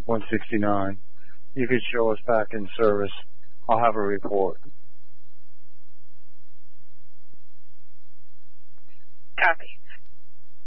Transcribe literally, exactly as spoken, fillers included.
one sixty-nine. You could show us back in service. I'll have a report. Copy.